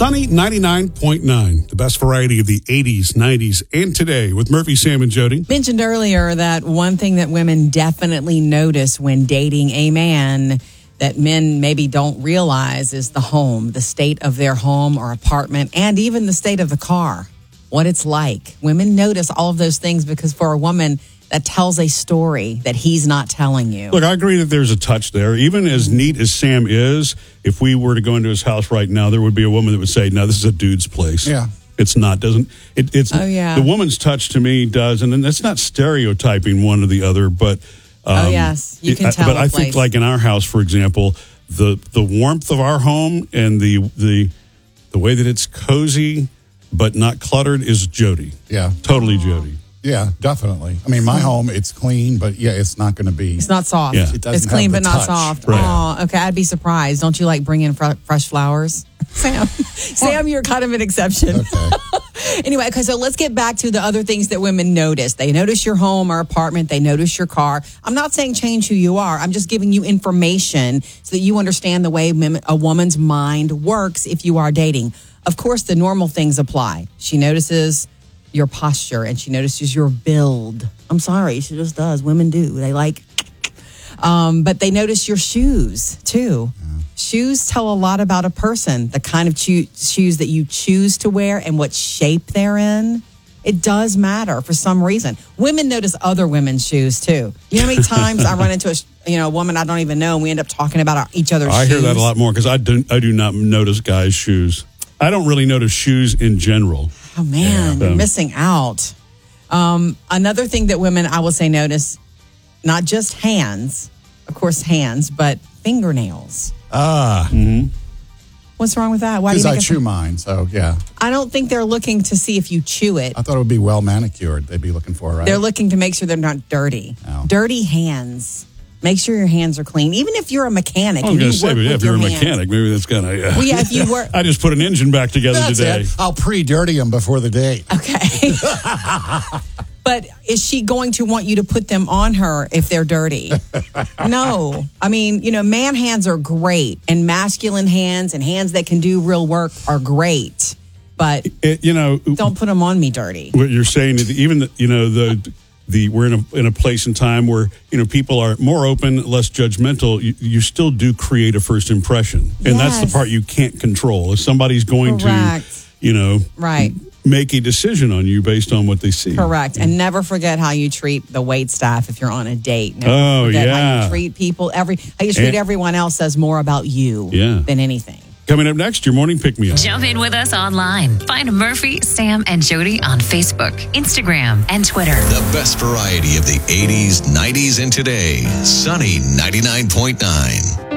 Sunny 99.9, the best variety of the 80s, 90s, and today with Murphy, Sam, and Jody. Mentioned earlier that one thing that women definitely notice when dating a man that men maybe don't realize is the home, the state of their home or apartment, and even the state of the car, what it's like. Women notice all of those things because for a woman, that tells a story that he's not telling you. Look, I agree that there's a touch there. Even as neat as Sam is, if we were to go into his house right now, there would be a woman that would say, no, this is a dude's place. Yeah. It's not, doesn't it? It's Oh, yeah. The woman's touch to me does, and then that's not stereotyping one or the other, but Oh, yes. You can tell But a I think, place. like in our house, for example, the warmth of our home and the way that it's cozy but not cluttered is Jody. Yeah. Totally Jody. Yeah, definitely. I mean, my home, it's clean, but yeah, it's not going to be. It's not soft. Yeah. It doesn't It's clean have but the not touch. soft. Right. Oh, okay. I'd be surprised. Don't you like bring in fresh flowers? Sam, you're kind of an exception. Okay. Anyway, okay, so let's get back to the other things that women notice. They notice your home or apartment. They notice your car. I'm not saying change who you are. I'm just giving you information so that you understand the way a woman's mind works if you are dating. Of course, the normal things apply. She notices your posture and she notices your build. I'm sorry, she just does. Women do. They like, but they notice your shoes too. Shoes tell a lot about a person, the kind of shoes that you choose to wear and what shape they're in. It does matter for some reason. Women notice other women's shoes too. You know how many times I run into a woman I don't even know and we end up talking about each other's shoes? I hear that a lot more because I do not notice guys' shoes. I don't really notice shoes in general. Oh, man, you're missing out. Another thing that women, I will say, notice, not just hands, of course, hands, but fingernails. What's wrong with that? Why do you Because I think chew mine, so yeah. I don't think they're looking to see if you chew it. I thought it would be well manicured. They'd be looking for, right? They're looking to make sure they're not dirty. Oh. Dirty hands. Make sure your hands are clean. Even if you're a mechanic. I was and going you to say, work but with if you're a your hands. mechanic, maybe that's kind of. Well, yeah, if you work. I just put an engine back together That's today. it. I'll pre-dirty them before the date. Okay. But is she going to want you to put them on her if they're dirty? No. I mean, man hands are great, and masculine hands and hands that can do real work are great. But don't put them on me dirty. What you're saying is even we're in a place and time where people are more open, less judgmental. You still do create a first impression, and that's the Yes. part you can't control. If somebody's going Correct. to, Right. make a decision on you based on what they see. Correct. And never forget how you treat the wait staff if you're on a date. Never Oh, forget how yeah. you treat people. How you treat everyone else says more about you than anything. Coming up next, your morning pick-me-up. Jump in with us online. Find Murphy, Sam, and Jody on Facebook, Instagram, and Twitter. The best variety of the 80s, 90s, and today. Sunny 99.9.